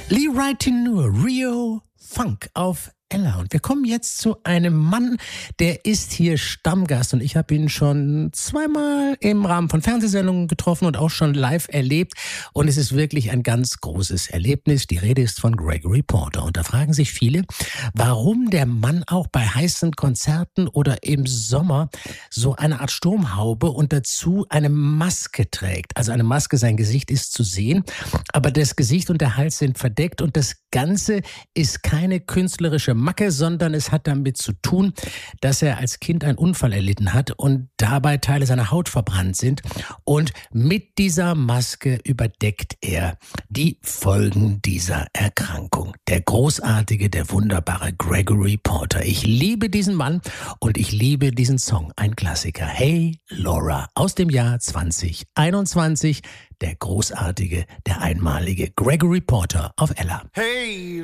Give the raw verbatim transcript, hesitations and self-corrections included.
Lee Wright-Tenur, Rio Funk auf Ella. Und wir kommen jetzt zu einem Mann, der ist hier Stammgast und ich habe ihn schon zweimal im Rahmen von Fernsehsendungen getroffen und auch schon live erlebt. Und es ist wirklich ein ganz großes Erlebnis. Die Rede ist von Gregory Porter. Und da fragen sich viele, warum der Mann auch bei heißen Konzerten oder im Sommer so eine Art Sturmhaube und dazu eine Maske trägt. Also eine Maske, sein Gesicht ist zu sehen, aber das Gesicht und der Hals sind verdeckt und das Ganze ist keine künstlerische Macke, sondern es hat damit zu tun, dass er als Kind einen Unfall erlitten hat und dabei Teile seiner Haut verbrannt sind. Und mit dieser Maske überdeckt er die Folgen dieser Erkrankung. Der großartige, der wunderbare Gregory Porter. Ich liebe diesen Mann und ich liebe diesen Song, ein Klassiker. Hey Laura aus dem Jahr zwanzig einundzwanzig. Der großartige, der einmalige Gregory Porter auf Ella. Hey